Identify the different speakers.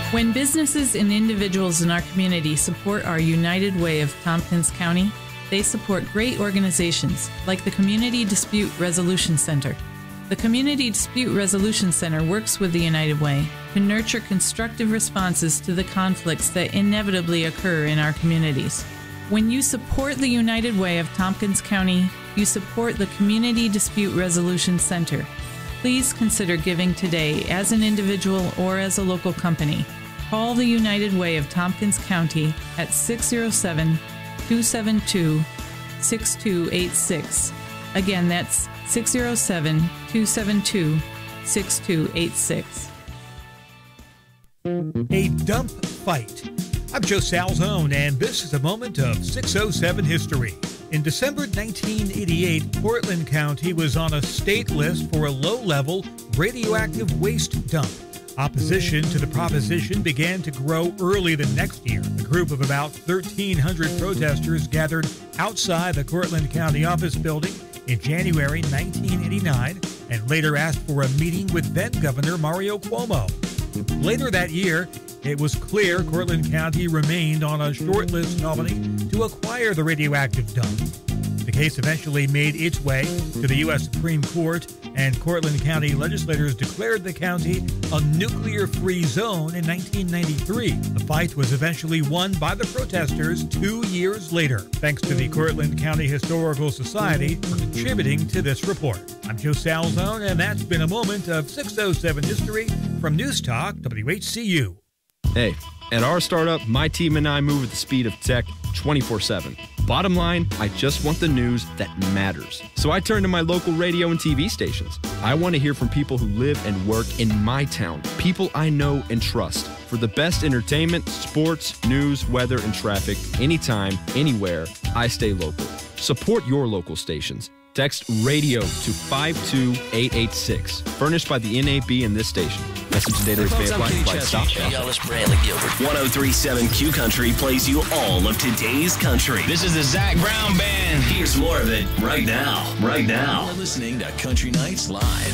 Speaker 1: When businesses and individuals in our community support our United Way of Tompkins County, they support great organizations like the Community Dispute Resolution Center. The Community Dispute Resolution Center works with the United Way to nurture constructive responses to the conflicts that inevitably occur in our communities. When you support the United Way of Tompkins County, you support the Community Dispute Resolution Center. Please consider giving today as an individual or as a local company. Call the United Way of Tompkins County at 607-272-6286. Again, that's 607-272-6286.
Speaker 2: A dump fight. I'm Joe Salzone, and this is a moment of 607 history. In December 1988, Portland County was on a state list for a low-level radioactive waste dump. Opposition to the proposition began to grow early the next year. A group of about 1,300 protesters gathered outside the Cortland County office building in January 1989 and later asked for a meeting with then-Governor Mario Cuomo. Later that year, it was clear Cortland County remained on a short-list nominee to acquire the radioactive dump. The case eventually made its way to the U.S. Supreme Court, and Cortland County legislators declared the county a nuclear-free zone in 1993. The fight was eventually won by the protesters 2 years later, thanks to the Cortland County Historical Society for contributing to this report. I'm Joe Salzone, and that's been a moment of 607 history from News Talk WHCU.
Speaker 3: Hey, at our startup, my team and I move at the speed of tech 24/7. Bottom line, I just want the news that matters. So I turn to my local radio and TV stations. I want to hear from people who live and work in my town, people I know and trust. For the best entertainment, sports, news, weather, and traffic, anytime, anywhere, I stay local. Support your local stations. Text RADIO to 52886. Furnished by the NAB and this station. Message and data rates may apply. Stop.
Speaker 4: Ellis Bradley Gilbert. 103.7 Q Country plays you all of today's country. This is the Zach Brown Band. Here's more of it right now. Right now. You're listening to Country Nights Live.